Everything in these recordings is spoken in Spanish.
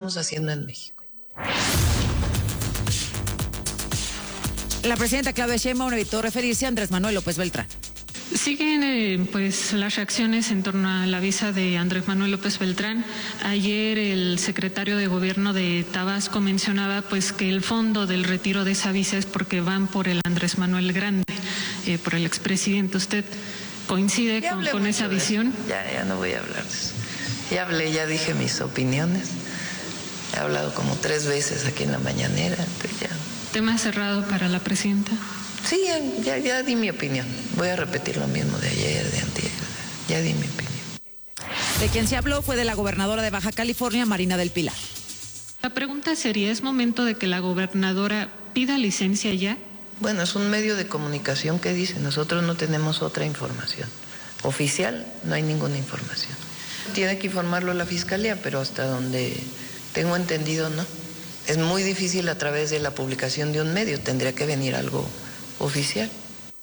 estamos haciendo en México. La presidenta Claudia Sheinbaum evitó referirse a Andrés Manuel López Beltrán. Siguen pues las reacciones en torno a la visa de Andrés Manuel López Beltrán. Ayer el secretario de Gobierno de Tabasco mencionaba pues que el fondo del retiro de esa visa es porque van por el Andrés Manuel Grande, por el expresidente. ¿Usted coincide con esa visión? Ya no voy a hablar de eso. Ya hablé, ya dije mis opiniones. He hablado como 3 veces aquí en la mañanera. Ya. ¿Tema cerrado para la presidenta? Sí, ya di mi opinión. Voy a repetir lo mismo de ayer, de antier. Ya di mi opinión. De quien se habló fue de la gobernadora de Baja California, Marina del Pilar. La pregunta sería, ¿es momento de que la gobernadora pida licencia ya? Bueno, es un medio de comunicación que dice, nosotros no tenemos otra información. Oficial, no hay ninguna información. Tiene que informarlo la Fiscalía, pero hasta donde tengo entendido, no. Es muy difícil a través de la publicación de un medio, tendría que venir algo oficial.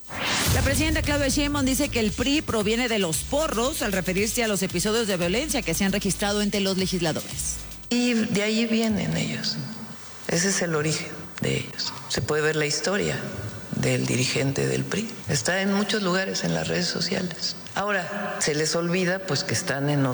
La presidenta Claudia Sheinbaum dice que el PRI proviene de los porros al referirse a los episodios de violencia que se han registrado entre los legisladores. Y de ahí vienen ellos. Ese es el origen de ellos. Se puede ver la historia del dirigente del PRI. Está en muchos lugares en las redes sociales. Ahora, se les olvida pues que están en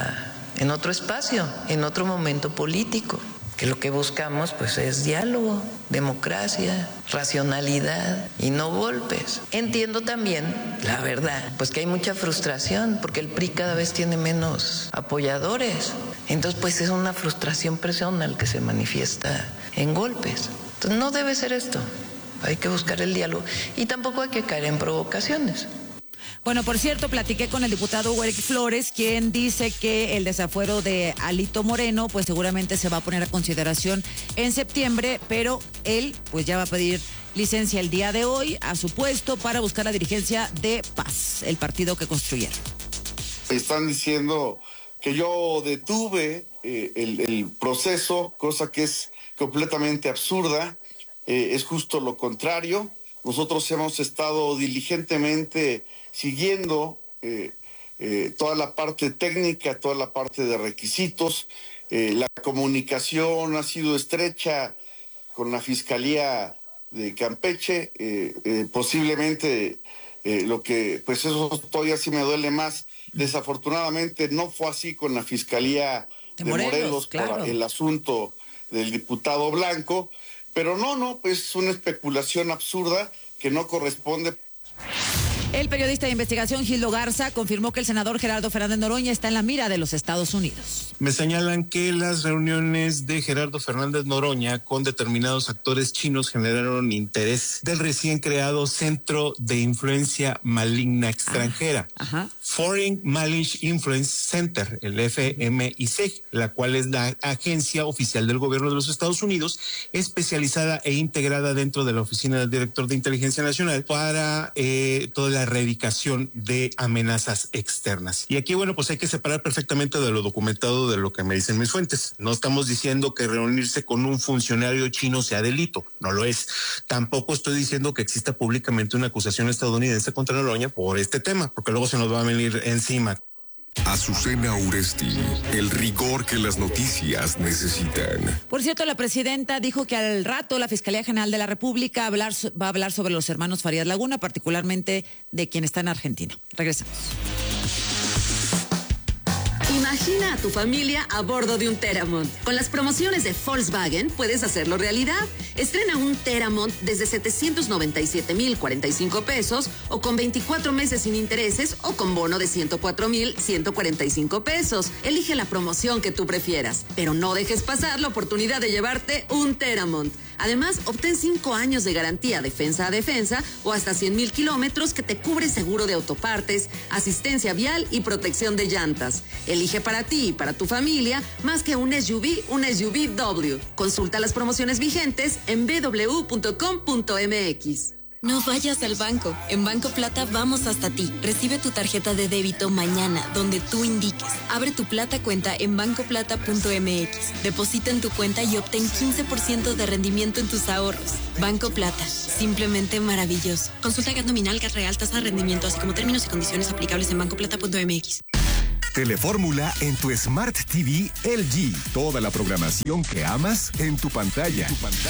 otro espacio, en otro momento político. Que lo que buscamos pues es diálogo, democracia, racionalidad y no golpes. Entiendo también, la verdad, pues que hay mucha frustración porque el PRI cada vez tiene menos apoyadores. Entonces pues es una frustración personal que se manifiesta en golpes. Entonces no debe ser esto, hay que buscar el diálogo y tampoco hay que caer en provocaciones. Bueno, por cierto, platiqué con el diputado Eric Flores, quien dice que el desafuero de Alito Moreno, pues seguramente se va a poner a consideración en septiembre, pero él pues ya va a pedir licencia el día de hoy a su puesto para buscar la dirigencia de Paz, el partido que construyeron. Están diciendo que yo detuve el proceso, cosa que es completamente absurda, es justo lo contrario. Nosotros hemos estado diligentemente siguiendo toda la parte técnica, toda la parte de requisitos. La comunicación ha sido estrecha con la Fiscalía de Campeche. Posiblemente lo que, pues eso todavía sí me duele más. Desafortunadamente no fue así con la Fiscalía de Morelos claro. Por el asunto del diputado Blanco. Pero pues es una especulación absurda que no corresponde. El periodista de investigación Gildo Garza confirmó que el senador Gerardo Fernández Noroña está en la mira de los Estados Unidos. Me señalan que las reuniones de Gerardo Fernández Noroña con determinados actores chinos generaron interés del recién creado Centro de Influencia Maligna Extranjera, Foreign Malignant Influence Center, el FMIC, la cual es la agencia oficial del gobierno de los Estados Unidos, especializada e integrada dentro de la Oficina del Director de Inteligencia Nacional para toda la erradicación de amenazas externas. Y aquí, bueno, pues hay que separar perfectamente de lo documentado de lo que me dicen mis fuentes. No estamos diciendo que reunirse con un funcionario chino sea delito, no lo es. Tampoco estoy diciendo que exista públicamente una acusación estadounidense contra Noroña por este tema, porque luego se nos va a venir encima. Azucena Uresti, el rigor que las noticias necesitan. Por cierto, la presidenta dijo que al rato la Fiscalía General de la República va a hablar sobre los hermanos Farías Laguna, particularmente de quien está en Argentina. Regresamos. Imagina a tu familia a bordo de un Teramont. Con las promociones de Volkswagen puedes hacerlo realidad. Estrena un Teramont desde 797,045 pesos o con 24 meses sin intereses o con bono de 104,145 pesos. Elige la promoción que tú prefieras, pero no dejes pasar la oportunidad de llevarte un Teramont. Además, obtén 5 años de garantía defensa a defensa o hasta 100,000 kilómetros que te cubre seguro de autopartes, asistencia vial y protección de llantas. Elige para ti y para tu familia más que un SUV W. Consulta las promociones vigentes en bw.com.mx. No vayas al banco. En Banco Plata vamos hasta ti. Recibe tu tarjeta de débito mañana, donde tú indiques. Abre tu Plata cuenta en bancoplata.mx. Deposita en tu cuenta y obtén 15% de rendimiento en tus ahorros. Banco Plata. Simplemente maravilloso. Consulta GAT nominal, GAT real, tasa de rendimiento, así como términos y condiciones aplicables en bancoplata.mx. Telefórmula en tu Smart TV LG. Toda la programación que amas en tu pantalla.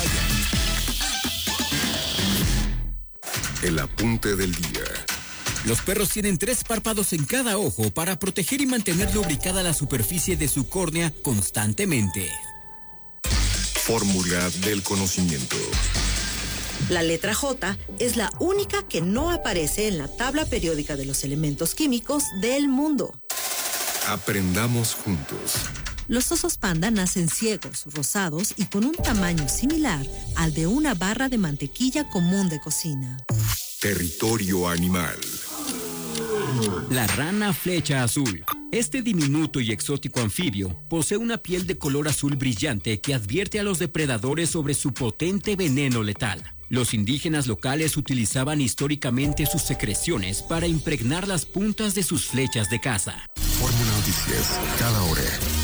El apunte del día. Los perros tienen 3 párpados en cada ojo para proteger y mantener lubricada la superficie de su córnea constantemente. Fórmula del conocimiento. La letra J es la única que no aparece en la tabla periódica de los elementos químicos del mundo. Aprendamos juntos. Los osos panda nacen ciegos, rosados y con un tamaño similar al de una barra de mantequilla común de cocina. Territorio animal. La rana flecha azul. Este diminuto y exótico anfibio posee una piel de color azul brillante que advierte a los depredadores sobre su potente veneno letal. Los indígenas locales utilizaban históricamente sus secreciones para impregnar las puntas de sus flechas de caza. Fórmula Noticias, cada hora.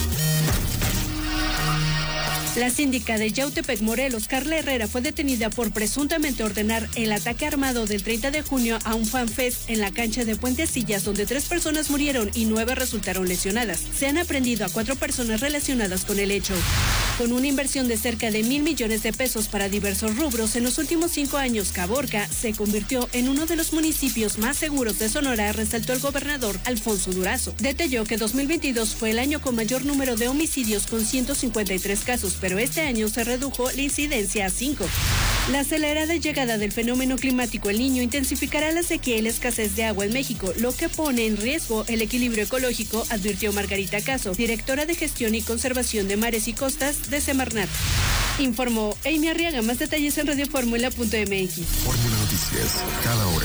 La síndica de Yautepec, Morelos, Carla Herrera, fue detenida por presuntamente ordenar el ataque armado del 30 de junio a un fanfest en la cancha de Puentecillas, donde 3 personas murieron y 9 resultaron lesionadas. Se han aprehendido a 4 personas relacionadas con el hecho. Con una inversión de cerca de 1,000 millones de pesos para diversos rubros, en los últimos 5 años, Caborca se convirtió en uno de los municipios más seguros de Sonora, resaltó el gobernador Alfonso Durazo. Detalló que 2022 fue el año con mayor número de homicidios, con 153 casos, pero este año se redujo la incidencia a 5. La acelerada llegada del fenómeno climático El Niño intensificará la sequía y la escasez de agua en México, lo que pone en riesgo el equilibrio ecológico, advirtió Margarita Caso, directora de Gestión y Conservación de Mares y Costas de Semarnat. Informó Amy Arriaga. Más detalles en radioformula.mx. Fórmula Noticias, cada hora.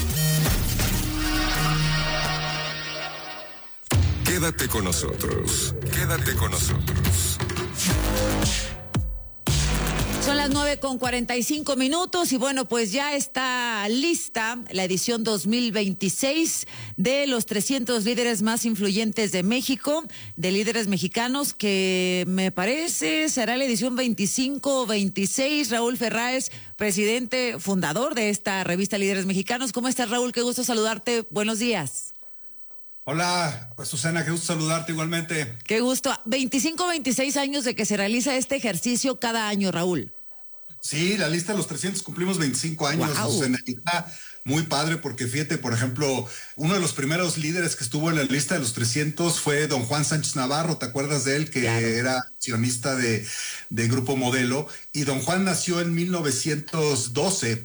Quédate con nosotros. Quédate con nosotros. Son las 9:45 y bueno, pues ya está lista la edición 2026 de los 300 líderes más influyentes de México, de líderes mexicanos, que me parece será la edición 25 o 26. Raúl Ferráez, presidente, fundador de esta revista Líderes Mexicanos. ¿Cómo estás, Raúl? Qué gusto saludarte. Buenos días. Hola, Susana, qué gusto saludarte igualmente. Qué gusto. 25 o 26 años de que se realiza este ejercicio cada año, Raúl. Sí, la lista de los 300 cumplimos 25 años, wow. Susana. Y está muy padre porque fíjate, por ejemplo, uno de los primeros líderes que estuvo en la lista de los 300 fue don Juan Sánchez Navarro. ¿Te acuerdas de él? Que claro, era accionista de Grupo Modelo. Y don Juan nació en 1912.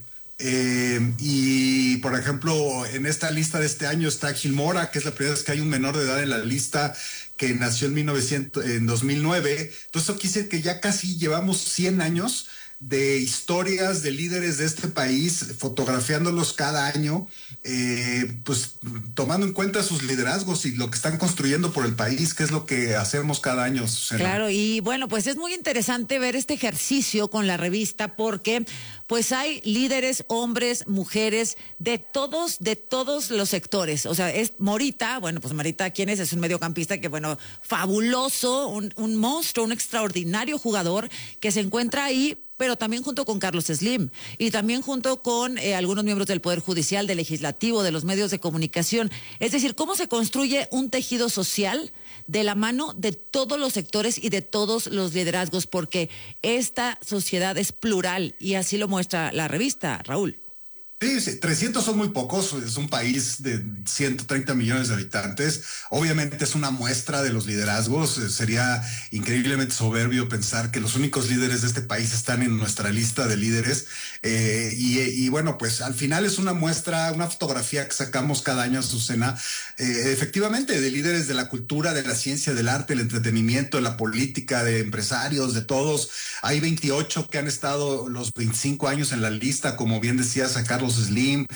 Y por ejemplo, en esta lista de este año está Gil Mora, que es la primera vez que hay un menor de edad en la lista, que nació en 2009. Entonces eso quiere decir que ya casi llevamos 100 años de historias de líderes de este país, fotografiándolos cada año, pues tomando en cuenta sus liderazgos y lo que están construyendo por el país, que es lo que hacemos cada año, Susana. Claro, y bueno, pues es muy interesante ver este ejercicio con la revista porque pues hay líderes, hombres, mujeres, de todos los sectores. O sea, es Morita, bueno, pues Morita, ¿quién es? Es un mediocampista que, bueno, fabuloso, un monstruo, un extraordinario jugador que se encuentra ahí, pero también junto con Carlos Slim y también junto con algunos miembros del Poder Judicial, del Legislativo, de los medios de comunicación. Es decir, ¿cómo se construye un tejido social de la mano de todos los sectores y de todos los liderazgos? Porque esta sociedad es plural y así lo muestra la revista, Raúl. Sí, 300 son muy pocos, es un país de 130 millones de habitantes, obviamente es una muestra de los liderazgos, sería increíblemente soberbio pensar que los únicos líderes de este país están en nuestra lista de líderes, y bueno, pues al final es una muestra, una fotografía que sacamos cada año, Susana, efectivamente de líderes de la cultura, de la ciencia, del arte, el entretenimiento, de la política, de empresarios, de todos. Hay 28 que han estado los 25 años en la lista, como bien decías, a Carlos Slim,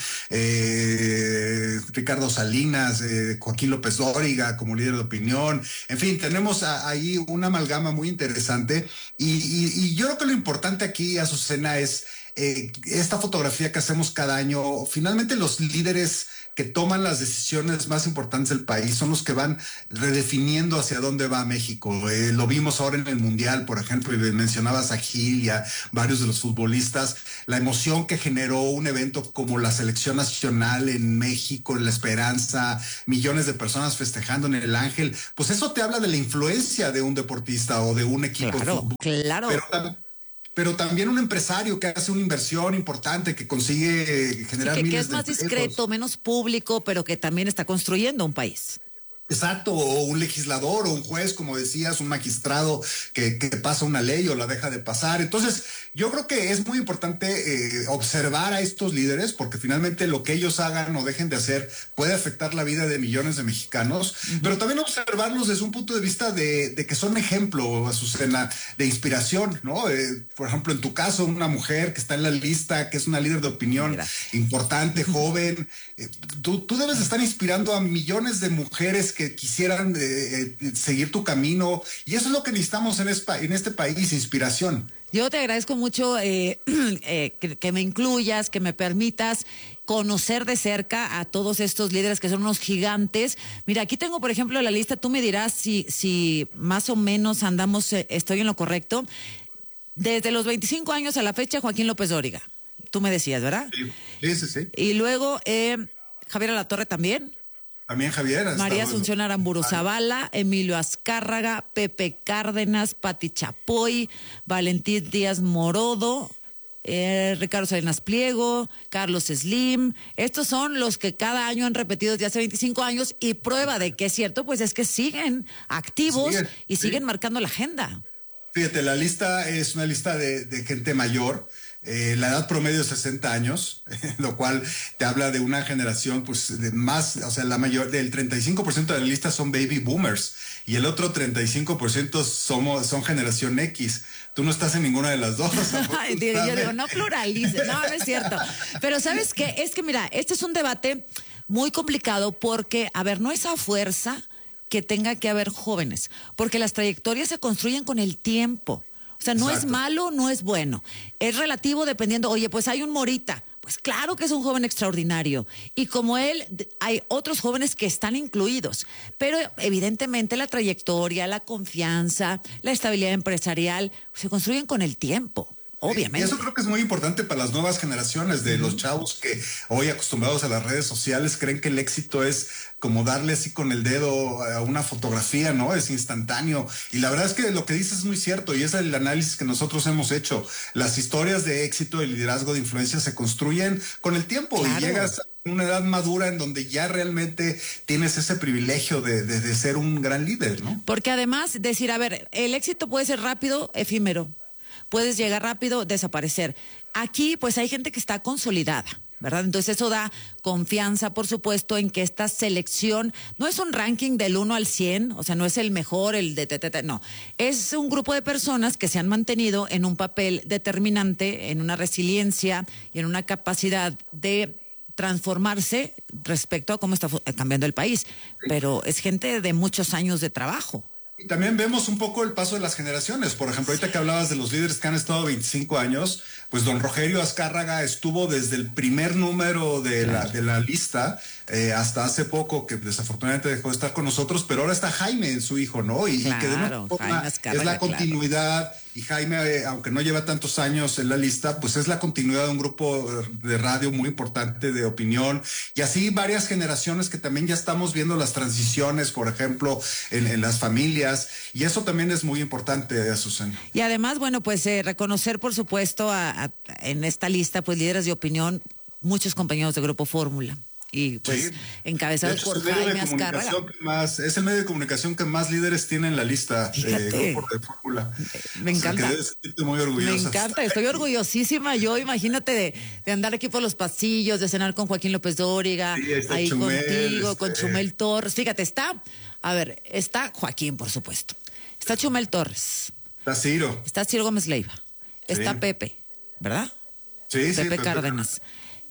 Ricardo Salinas, Joaquín López Dóriga como líder de opinión. En fin, tenemos ahí una amalgama muy interesante y yo creo que lo importante aquí, Azucena, es esta fotografía que hacemos cada año. Finalmente los líderes que toman las decisiones más importantes del país, son los que van redefiniendo hacia dónde va México. Lo vimos ahora en el Mundial, por ejemplo, y mencionabas a Gil y a varios de los futbolistas, la emoción que generó un evento como la selección nacional en México, en La Esperanza, millones de personas festejando en el Ángel, pues eso te habla de la influencia de un deportista o de un equipo de fútbol. Claro. Pero también un empresario que hace una inversión importante, que consigue generar que miles es más de empleos. discreto, menos público, pero que también está construyendo un país. Exacto, o un legislador o un juez, como decías, un magistrado que pasa una ley o la deja de pasar. Entonces, yo creo que es muy importante observar a estos líderes, porque finalmente lo que ellos hagan o dejen de hacer puede afectar la vida de millones de mexicanos, pero también observarlos desde un punto de vista de que son ejemplo, Azucena, de inspiración, ¿no? Por ejemplo, en tu caso, una mujer que está en la lista, que es una líder de opinión importante, joven, tú debes estar inspirando a millones de mujeres que quisieran seguir tu camino, y eso es lo que necesitamos en este país, inspiración. Yo te agradezco mucho que me incluyas, que me permitas conocer de cerca a todos estos líderes que son unos gigantes. Mira, aquí tengo, por ejemplo, la lista. Tú me dirás si más o menos estoy en lo correcto. Desde los 25 años a la fecha, Joaquín López Dóriga. Tú me decías, ¿verdad? Sí. Y luego Javier Alatorre también. También Javier. María Asunción Aramburu Zavala, Emilio Azcárraga, Pepe Cárdenas, Pati Chapoy, Valentín Díaz Morodo, Ricardo Salinas Pliego, Carlos Slim. Estos son los que cada año han repetido desde hace 25 años, y prueba de que es cierto, pues es que siguen activos y siguen marcando la agenda. Fíjate, la lista es una lista de gente mayor. La edad promedio es 60 años, lo cual te habla de una generación, pues, de más, o sea, del 35% de la lista son baby boomers, y el otro 35% son generación X. Tú no estás en ninguna de las dos. Yo digo, no pluralices, no es cierto. Pero ¿sabes qué? Es que mira, este es un debate muy complicado porque, a ver, no es a fuerza que tenga que haber jóvenes, porque las trayectorias se construyen con el tiempo. O sea, no es malo, no es bueno. Es relativo dependiendo, oye, pues hay un Morita. Pues claro que es un joven extraordinario. Y como él, hay otros jóvenes que están incluidos. Pero evidentemente la trayectoria, la confianza, la estabilidad empresarial se construyen con el tiempo. Obviamente. Y eso creo que es muy importante para las nuevas generaciones de los chavos que hoy, acostumbrados a las redes sociales, creen que el éxito es como darle así con el dedo a una fotografía, ¿no? Es instantáneo. Y la verdad es que lo que dices es muy cierto, y es el análisis que nosotros hemos hecho. Las historias de éxito y liderazgo de influencia se construyen con el tiempo. Claro. Y llegas a una edad madura en donde ya realmente tienes ese privilegio de ser un gran líder, ¿no? Porque además, decir, a ver, el éxito puede ser rápido, efímero. Puedes llegar rápido, desaparecer. Aquí, pues hay gente que está consolidada, ¿verdad? Entonces eso da confianza, por supuesto, en que esta selección no es un ranking del 1 al 100, o sea, no es el mejor, no. Es un grupo de personas que se han mantenido en un papel determinante, en una resiliencia y en una capacidad de transformarse respecto a cómo está cambiando el país. Pero es gente de muchos años de trabajo. Y también vemos un poco el paso de las generaciones. Por ejemplo, ahorita que hablabas de los líderes que han estado 25 años, pues don Rogelio Azcárraga estuvo desde el primer número de la lista hasta hace poco, que desafortunadamente dejó de estar con nosotros, pero ahora está Jaime, su hijo, ¿no? Y que de una forma es la continuidad. Y Jaime, aunque no lleva tantos años en la lista, pues es la continuidad de un grupo de radio muy importante de opinión. Y así varias generaciones que también ya estamos viendo las transiciones, por ejemplo, en las familias. Y eso también es muy importante, Azucena. Y además, bueno, pues reconocer, por supuesto, en esta lista, pues líderes de opinión, muchos compañeros de Grupo Fórmula. Y pues encabezados por Jaime Azcárraga. Es el medio de comunicación que más líderes tiene en la lista, Grupo de Fórmula. Me encanta. Que debes sentirte muy orgullosa. Me encanta, estoy orgullosísima yo, imagínate de andar aquí por los pasillos, de cenar con Joaquín López Dóriga, ahí Chumel, contigo, con Chumel Torres. Fíjate, está Joaquín, por supuesto. Está Chumel Torres. Está Ciro Gómez Leiva. Está Pepe, ¿verdad? Sí, Pepe Cárdenas.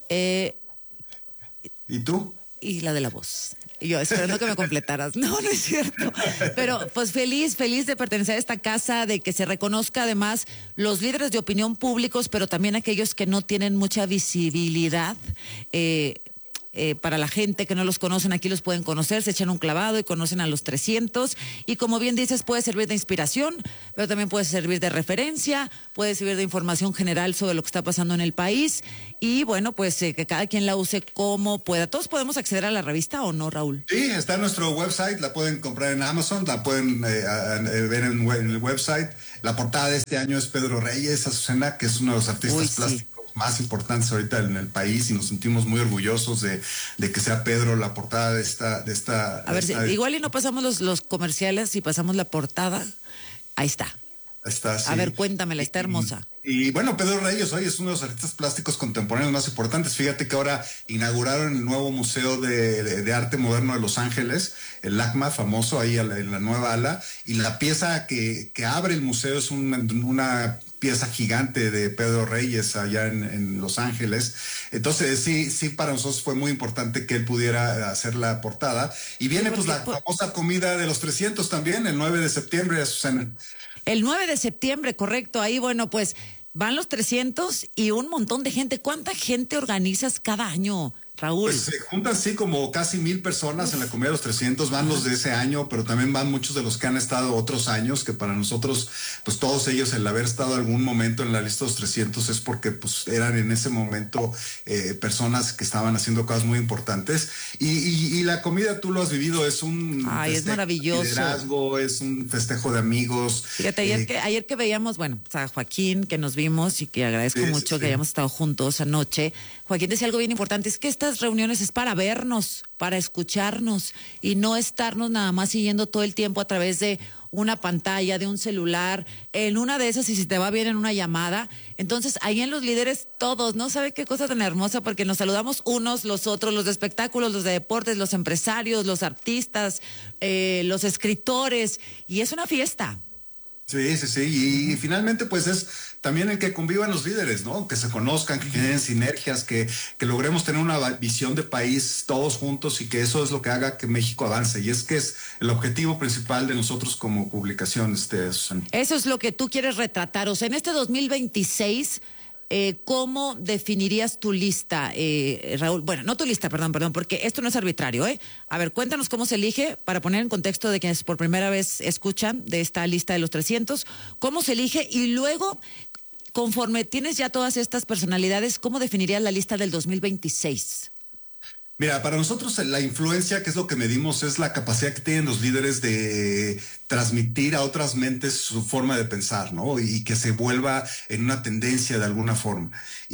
¿Y tú? Y la de la voz. Y yo esperando que me completaras. No es cierto. Pero pues feliz de pertenecer a esta casa, de que se reconozca además los líderes de opinión públicos, pero también aquellos que no tienen mucha visibilidad. para la gente que no los conocen, aquí los pueden conocer, se echan un clavado y conocen a los 300. Y como bien dices, puede servir de inspiración, pero también puede servir de referencia, puede servir de información general sobre lo que está pasando en el país. Y bueno, pues que cada quien la use como pueda. ¿Todos podemos acceder a la revista o no, Raúl? Sí, está en nuestro website, la pueden comprar en Amazon, la pueden ver en el website. La portada de este año es Pedro Reyes, Azucena, que es uno de los artistas plásticos más importantes ahorita en el país, y nos sentimos muy orgullosos de que sea Pedro la portada de esta. A ver, igual y no pasamos los comerciales y pasamos la portada. Ahí está. Está, sí. A ver, cuéntamela, está hermosa. Y bueno, Pedro Reyes hoy es uno de los artistas plásticos contemporáneos más importantes. Fíjate que ahora inauguraron el nuevo Museo de Arte Moderno de Los Ángeles, el LACMA famoso, ahí en la nueva ala, y la pieza que abre el museo es una pieza gigante de Pedro Reyes allá en Los Ángeles. Entonces sí para nosotros fue muy importante que él pudiera hacer la portada. Y viene pues la famosa comida de los 300 también, el 9 de septiembre, Susana. El 9 de septiembre, correcto. Ahí, bueno, pues van los 300 y un montón de gente. ¿Cuánta gente organizas cada año, Raúl? Pues se juntan sí como casi 1,000 personas en la comida de los 300, van los de ese año, pero también van muchos de los que han estado otros años, que para nosotros, pues todos ellos, el haber estado algún momento en la lista de los 300 es porque pues eran en ese momento personas que estaban haciendo cosas muy importantes. Y la comida, tú lo has vivido, es un es maravilloso. Liderazgo, es un festejo de amigos. Fíjate, ayer que veíamos, bueno, pues a Joaquín, que nos vimos y que agradezco mucho que hayamos estado juntos anoche, Joaquín decía algo bien importante, es que estas reuniones es para vernos, para escucharnos y no estarnos nada más siguiendo todo el tiempo a través de una pantalla, de un celular, en una de esas, y si te va bien en una llamada. Entonces, ahí en Los Líderes, todos, ¿no? ¿Sabe qué cosa tan hermosa? Porque nos saludamos unos, los otros, los de espectáculos, los de deportes, los empresarios, los artistas, los escritores, y es una fiesta. Sí, y finalmente pues es también el que convivan los líderes, ¿no? Que se conozcan, que generen sinergias, que logremos tener una visión de país todos juntos, y que eso es lo que haga que México avance, y es que es el objetivo principal de nosotros como publicación, Susana. Eso es lo que tú quieres retratar, o sea, en este 2026... ¿cómo definirías tu lista, Raúl? Bueno, no tu lista, perdón, porque esto no es arbitrario, ¿eh? A ver, cuéntanos cómo se elige, para poner en contexto de quienes por primera vez escuchan de esta lista de los 300, cómo se elige, y luego, conforme tienes ya todas estas personalidades, ¿cómo definirías la lista del 2026? Mira, para nosotros la influencia, que es lo que medimos, es la capacidad que tienen los líderes de transmitir a otras mentes su forma de pensar, ¿no? Y que se vuelva en una tendencia de alguna forma.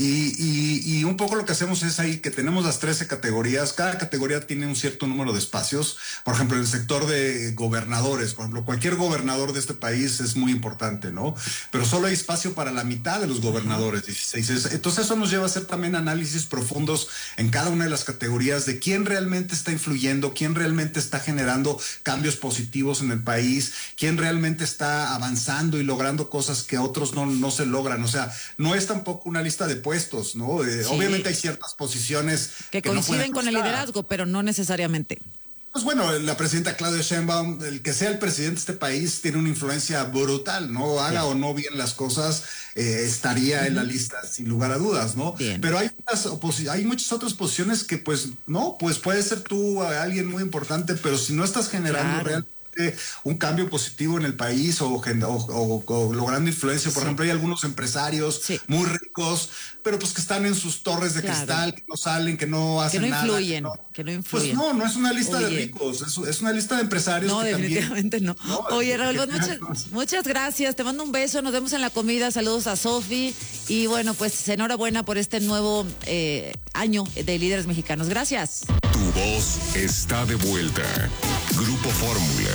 Y un poco lo que hacemos es ahí que tenemos las 13 categorías. Cada categoría tiene un cierto número de espacios. Por ejemplo, en el sector de gobernadores, por ejemplo, cualquier gobernador de este país es muy importante, ¿no? Pero solo hay espacio para la mitad de los gobernadores, 16. Entonces eso nos lleva a hacer también análisis profundos en cada una de las categorías de quién realmente está influyendo, quién realmente está generando cambios positivos en el país, quién realmente está avanzando y logrando cosas que otros no se logran. O sea, no es tampoco una lista de puestos, ¿no? Sí. Obviamente hay ciertas posiciones que coinciden con el liderazgo, pero no necesariamente. Pues bueno, la presidenta Claudia Sheinbaum, el que sea el presidente de este país, tiene una influencia brutal, ¿no? Haga o no bien las cosas, estaría en la lista sin lugar a dudas, ¿no? Bien. Pero hay muchas otras posiciones que pues no, pues puedes ser tú alguien muy importante, pero si no estás generando realmente un cambio positivo en el país o logrando influencia, por ejemplo, hay algunos empresarios muy ricos, pero pues que están en sus torres de cristal, que no salen, que no hacen nada. Que no influyen. Pues no es una lista de ricos, es una lista de empresarios. No, que definitivamente también, no. Oye, Raúl, muchas gracias, te mando un beso, nos vemos en la comida, saludos a Sofi, y bueno, pues enhorabuena por este nuevo año de Líderes Mexicanos. Gracias. Tu voz está de vuelta. Grupo Fórmula.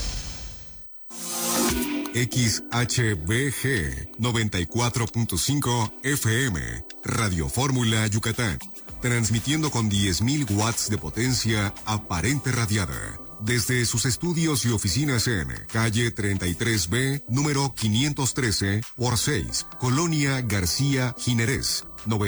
XHBG 94.5 FM, Radio Fórmula Yucatán, transmitiendo con 10,000 watts de potencia aparente radiada, desde sus estudios y oficinas en calle 33B, número 513 por 6, Colonia García Jiménez,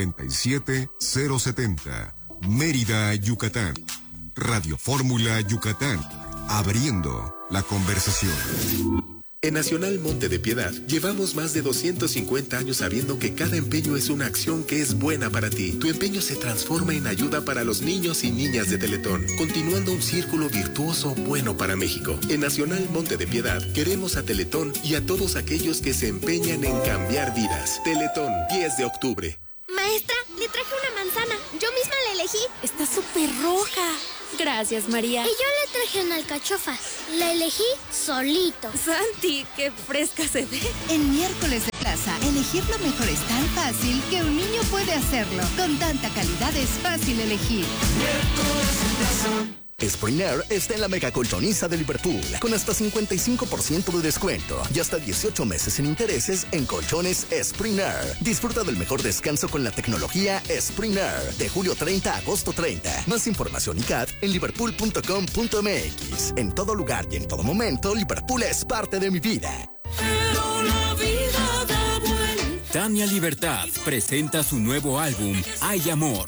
97070, Mérida, Yucatán. Radio Fórmula Yucatán, abriendo la conversación. En Nacional Monte de Piedad, llevamos más de 250 años sabiendo que cada empeño es una acción que es buena para ti. Tu empeño se transforma en ayuda para los niños y niñas de Teletón, continuando un círculo virtuoso bueno para México. En Nacional Monte de Piedad, queremos a Teletón y a todos aquellos que se empeñan en cambiar vidas. Teletón, 10 de octubre. Maestra, le traje una manzana. Yo misma la elegí. Está súper roja. Gracias, María. Y yo le traje una alcachofa. La elegí solito. Santi, qué fresca se ve. En Miércoles de Plaza, elegir lo mejor es tan fácil que un niño puede hacerlo. Con tanta calidad es fácil elegir. Miércoles de Plaza. Spring Air está en la mega colchoniza de Liverpool, con hasta 55% de descuento y hasta 18 meses sin intereses en colchones Spring Air. Disfruta del mejor descanso con la tecnología Spring Air, de julio 30 a agosto 30. Más información y CAT en liverpool.com.mx. En todo lugar y en todo momento, Liverpool es parte de mi vida. Pero la vida da vuelta. Tania Libertad presenta su nuevo álbum, Hay Amor.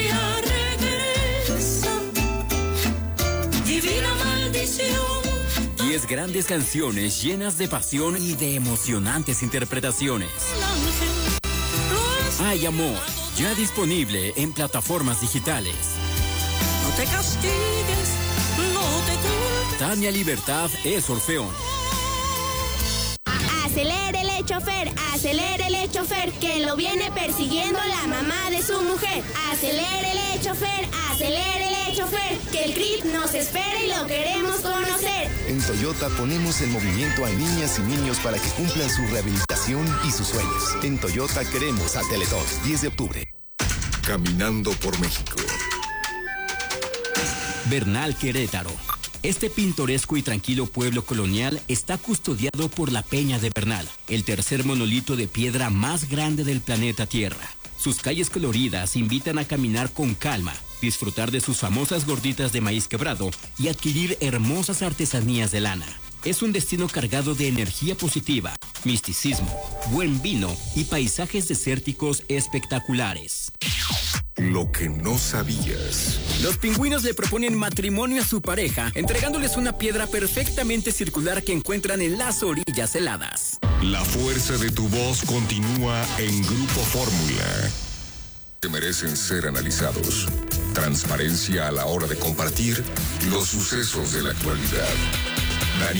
Divina maldición. 10 grandes canciones llenas de pasión y de emocionantes interpretaciones. Hay Amor, ya disponible en plataformas digitales. No te castigues, no te culpes. Tania Libertad es Orfeón. Acelérele, chofer, que lo viene persiguiendo la mamá de su mujer. Acelérele, chofer, que el CRIT nos espera y lo queremos conocer. En Toyota ponemos en movimiento a niñas y niños para que cumplan su rehabilitación y sus sueños. En Toyota queremos a Teletón, 10 de octubre. Caminando por México. Bernal, Querétaro. Este pintoresco y tranquilo pueblo colonial está custodiado por la Peña de Bernal, el tercer monolito de piedra más grande del planeta Tierra. Sus calles coloridas invitan a caminar con calma, disfrutar de sus famosas gorditas de maíz quebrado y adquirir hermosas artesanías de lana. Es un destino cargado de energía positiva, misticismo, buen vino y paisajes desérticos espectaculares. Lo que no sabías. Los pingüinos le proponen matrimonio a su pareja, entregándoles una piedra perfectamente circular que encuentran en las orillas heladas. La fuerza de tu voz continúa en Grupo Fórmula. Que merecen ser analizados. Transparencia a la hora de compartir los sucesos de la actualidad.